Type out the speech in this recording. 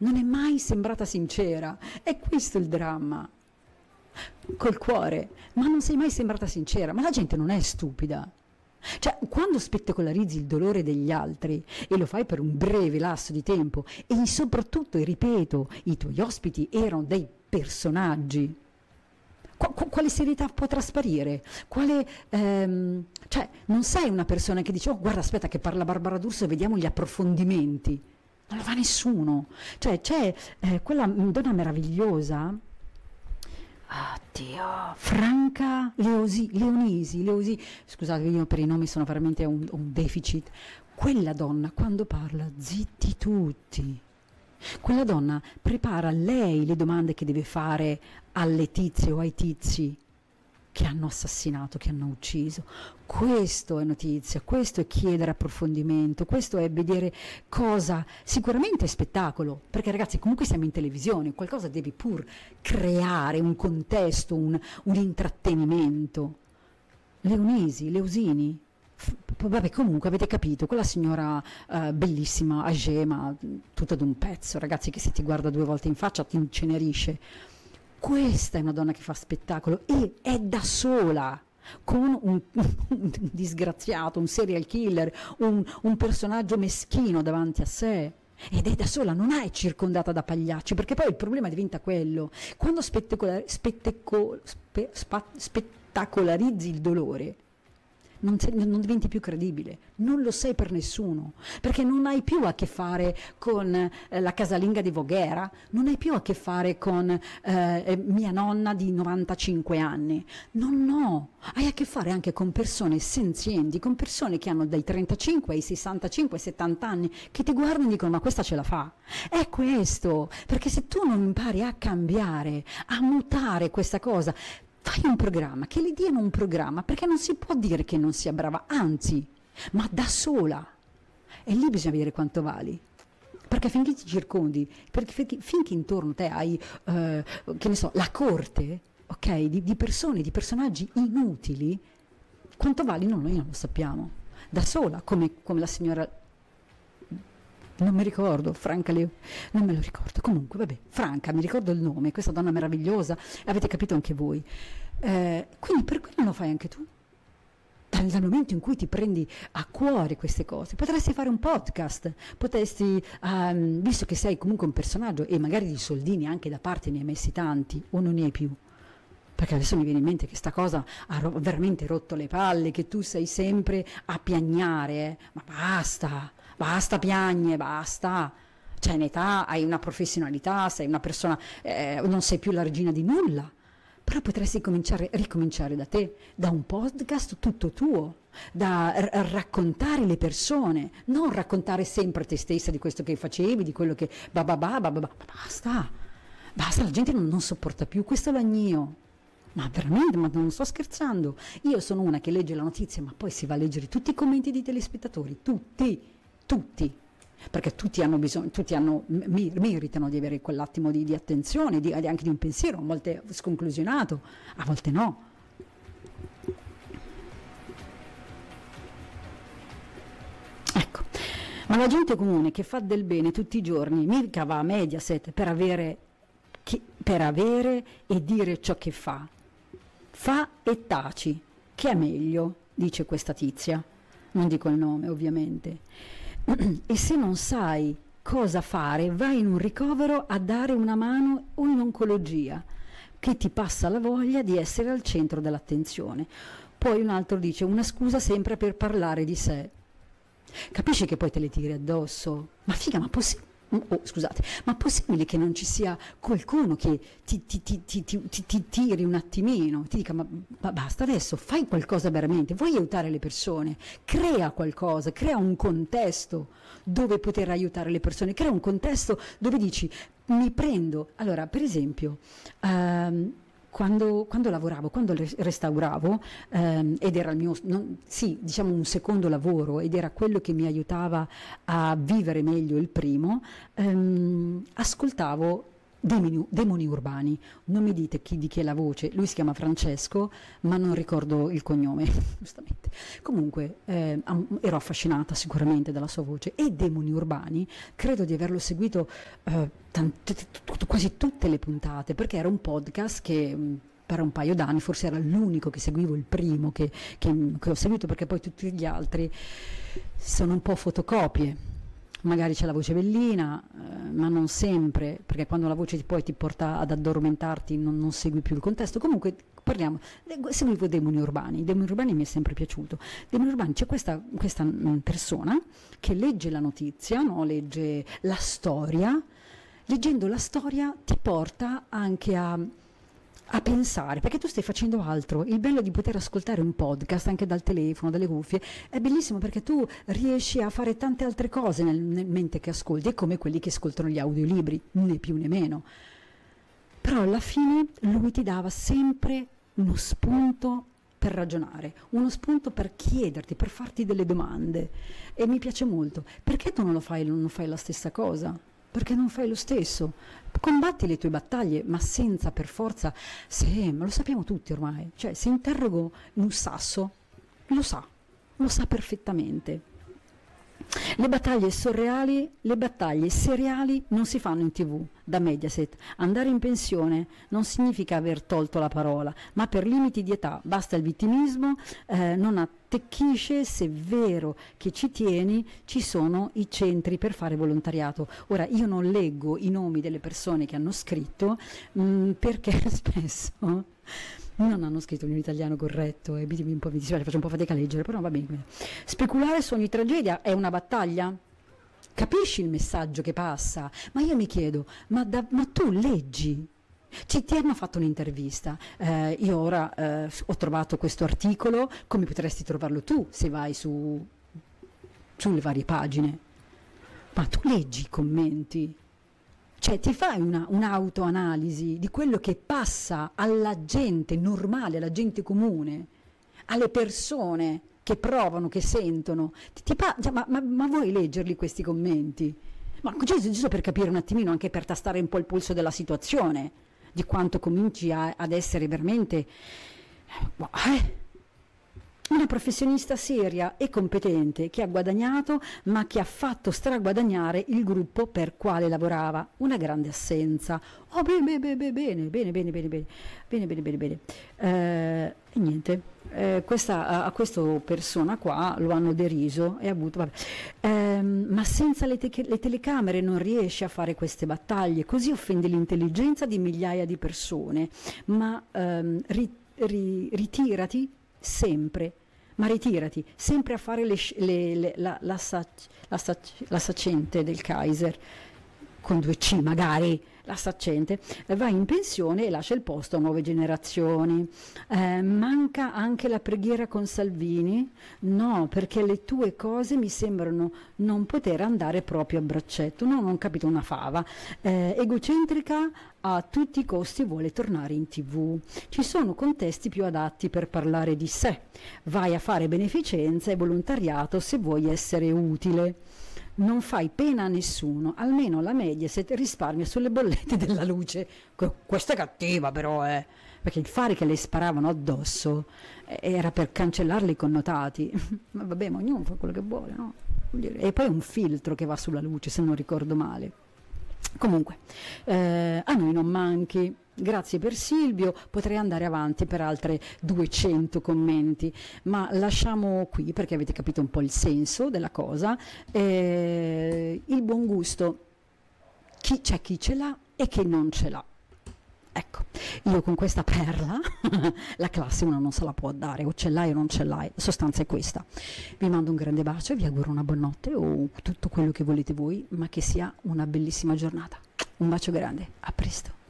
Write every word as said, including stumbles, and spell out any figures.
non è mai sembrata sincera. È questo il dramma. Col cuore, ma non sei mai sembrata sincera. Ma la gente non è stupida. Cioè, quando spettacolarizzi il dolore degli altri e lo fai per un breve lasso di tempo, e soprattutto, e ripeto, i tuoi ospiti erano dei personaggi, Qu- qu- quale serietà può trasparire? Quale, ehm, cioè, non sei una persona che dice: oh, guarda, aspetta che parla Barbara D'Urso e vediamo gli approfondimenti. Non lo fa nessuno. Cioè, c'è eh, quella donna meravigliosa, oddio, Franca Leosi, Leonisi, Leosi, scusate, io per i nomi sono veramente un, un deficit. Quella donna, quando parla, zitti tutti. Quella donna prepara lei le domande che deve fare alle tizie o ai tizi che hanno assassinato, che hanno ucciso. Questo è notizia, questo è chiedere approfondimento, questo è vedere cosa, sicuramente è spettacolo, perché ragazzi comunque siamo in televisione, qualcosa devi pur creare, un contesto, un, un intrattenimento. Leonisi, Leosini, f- vabbè, comunque avete capito, quella signora eh, bellissima, âgée, ma tutta d'un pezzo, ragazzi, che se ti guarda due volte in faccia ti incenerisce. Questa è una donna che fa spettacolo e è da sola, con un, un disgraziato, un serial killer, un, un personaggio meschino davanti a sé. Ed è da sola, non è circondata da pagliacci, perché poi il problema diventa quello. Quando spettacolar- spetteco- spe- spa- spettacolarizzi il dolore, non, sei- non diventi più credibile, non lo sei per nessuno, perché non hai più a che fare con eh, la casalinga di Voghera, non hai più a che fare con eh, eh, mia nonna di novantacinque anni, no, no, hai a che fare anche con persone senzienti, con persone che hanno dai trentacinque ai sessantacinque settanta anni, che ti guardano e dicono: ma questa ce la fa. È questo, perché se tu non impari a cambiare, a mutare questa cosa, fai un programma, che le diano un programma, perché non si può dire che non sia brava, anzi, ma da sola. E lì bisogna vedere quanto vali. Perché finché ti circondi, perché finché, finché intorno a te hai, eh, che ne so, la corte, ok, di, di persone, di personaggi inutili, quanto vali? No, noi non lo sappiamo. Da sola, come, come la signora... non mi ricordo, Franca Leo, non me lo ricordo, comunque vabbè, Franca, mi ricordo il nome, questa donna meravigliosa, avete capito anche voi. Eh, quindi per quello lo fai anche tu, dal, dal momento in cui ti prendi a cuore queste cose. Potresti fare un podcast, potresti, um, visto che sei comunque un personaggio e magari di soldini anche da parte ne hai messi tanti o non ne hai più, perché adesso mi viene in mente che sta cosa ha ro- veramente rotto le palle, che tu sei sempre a piagnare, eh. Ma basta, basta piagne, basta. Cioè in età hai una professionalità, sei una persona, eh, non sei più la regina di nulla. Però potresti cominciare, ricominciare da te, da un podcast tutto tuo, da r- raccontare le persone, non raccontare sempre te stessa di questo che facevi, di quello che... Ba ba ba ba ba, ba. Basta, basta, la gente non, non sopporta più questo lagnio. Ma veramente, ma non sto scherzando. Io sono una che legge la notizia, ma poi si va a leggere tutti i commenti dei telespettatori, tutti, tutti. Perché tutti hanno bisogno, tutti hanno, mi, meritano di avere quell'attimo di, di attenzione, di, anche di un pensiero, a volte sconclusionato, a volte no. Ecco, ma la gente comune che fa del bene tutti i giorni, mica va a Mediaset per avere, che, per avere e dire ciò che fa. Fa e taci, che è meglio, dice questa tizia, non dico il nome ovviamente. E se non sai cosa fare, vai in un ricovero a dare una mano o in oncologia, che ti passa la voglia di essere al centro dell'attenzione. Poi un altro dice: una scusa sempre per parlare di sé. Capisci che poi te le tiri addosso? Ma figa, ma possibile? Oh, scusate, ma possibile che non ci sia qualcuno che ti, ti, ti, ti, ti, ti, ti tiri un attimino, ti dica: ma, ma basta adesso, fai qualcosa veramente, vuoi aiutare le persone, crea qualcosa, crea un contesto dove poter aiutare le persone, crea un contesto dove dici: mi prendo, allora per esempio, um, Quando, quando lavoravo, quando restauravo, ehm, ed era il mio, non, sì, diciamo un secondo lavoro, ed era quello che mi aiutava a vivere meglio il primo, ehm, ascoltavo demoni, demoni urbani. Non mi dite chi, di chi è la voce, lui si chiama Francesco, ma non ricordo il cognome, giustamente. Comunque eh, ero affascinata sicuramente dalla sua voce. E Demoni Urbani, credo di averlo seguito eh, tante, quasi tutte le puntate, perché era un podcast che mh, per un paio d'anni, forse era l'unico che seguivo, il primo che, che, che ho seguito, perché poi tutti gli altri sono un po' fotocopie. Magari c'è la voce bellina, eh, ma non sempre, perché quando la voce ti, poi ti porta ad addormentarti non, non segui più il contesto. Comunque parliamo, seguivo Demoni Urbani. Demoni Urbani mi è sempre piaciuto. Demoni Urbani, c'è questa, questa persona che legge la notizia, no? Legge la storia. Leggendo la storia ti porta anche a... a pensare, perché tu stai facendo altro. Il bello di poter ascoltare un podcast anche dal telefono, dalle cuffie, è bellissimo, perché tu riesci a fare tante altre cose nel, nel mente che ascolti. È come quelli che ascoltano gli audiolibri, né più né meno. Però alla fine lui ti dava sempre uno spunto per ragionare, uno spunto per chiederti, per farti delle domande, e mi piace molto. Perché tu non lo fai, non fai la stessa cosa? Perché non fai lo stesso? Combatti le tue battaglie, ma senza per forza, se, ma lo sappiamo tutti ormai, cioè se interrogo un sasso, lo sa, lo sa perfettamente. Le battaglie surreali, le battaglie seriali non si fanno in tv da Mediaset. Andare in pensione non significa aver tolto la parola, ma per limiti di età basta il vittimismo, eh, non attecchisce. Se è vero che ci tieni, ci sono i centri per fare volontariato. Ora, io non leggo i nomi delle persone che hanno scritto mh, perché spesso non hanno scritto in italiano corretto, e mi, un po', mi dispiace, faccio un po' fatica a leggere, però va bene. Speculare su ogni tragedia è una battaglia? Capisci il messaggio che passa? Ma io mi chiedo, ma, da, ma tu leggi? Ci, ti hanno fatto un'intervista, eh, io ora eh, ho trovato questo articolo, come potresti trovarlo tu se vai su, sulle varie pagine? Ma tu leggi i commenti? Cioè ti fai una, un'autoanalisi di quello che passa alla gente normale, alla gente comune, alle persone che provano, che sentono. Ti, ti pa- cioè, ma, ma, ma vuoi leggerli questi commenti? Ma giusto, giusto per capire un attimino, anche per tastare un po' il polso della situazione, di quanto cominci a, ad essere veramente... Eh, una professionista seria e competente che ha guadagnato, ma che ha fatto straguadagnare il gruppo per quale lavorava. Una grande assenza. Oh, bene, bene, bene, bene, bene, bene, bene, bene, bene, bene, bene, bene. Eh, e niente, eh, questa, a, a questa persona qua lo hanno deriso e ha avuto, vabbè. Eh, ma senza le, te- le telecamere non riesce a fare queste battaglie, così offende l'intelligenza di migliaia di persone. Ma ehm, ri- ri- ritirati sempre, ma ritirati sempre a fare le, le, le, la, la, sac, la, sac, la saccente del Kaiser, con due C magari, la saccente, va in pensione e lascia il posto a nuove generazioni. Eh, manca anche la preghiera con Salvini? No, perché le tue cose mi sembrano non poter andare proprio a braccetto. No, non ho capito una fava. Eh, egocentrica, a tutti i costi vuole tornare in tv. Ci sono contesti più adatti per parlare di sé. Vai a fare beneficenza e volontariato se vuoi essere utile. Non fai pena a nessuno, almeno la Mediaset risparmia sulle bollette della luce. Questa è cattiva però, eh, perché il fare che le sparavano addosso era per cancellarle i connotati. Ma vabbè, ma ognuno fa quello che vuole, no? E poi un filtro che va sulla luce, se non ricordo male. Comunque, eh, a noi non manchi. Grazie per Silvio, potrei andare avanti per altre duecento commenti, ma lasciamo qui perché avete capito un po' il senso della cosa. Eh, il buon gusto, chi, c'è chi ce l'ha e chi non ce l'ha. Ecco, io con questa perla, la classe uno non se la può dare, o ce l'hai o non ce l'hai, la sostanza è questa. Vi mando un grande bacio, vi auguro una buonanotte o tutto quello che volete voi, ma che sia una bellissima giornata. Un bacio grande, a presto.